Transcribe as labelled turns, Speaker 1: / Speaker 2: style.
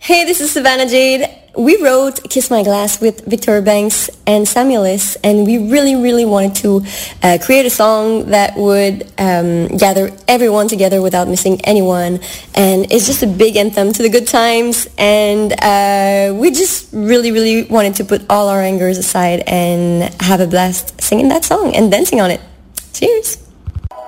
Speaker 1: Hey, this is Savannah Jade. We wrote Kiss My Glass with Victoria Banks and Samuelis, and we really wanted to create a song that would gather everyone together without missing anyone. And it's just a big anthem to the good times, and we just really wanted to put all our angers aside and have a blast singing that song and dancing on it. Cheers!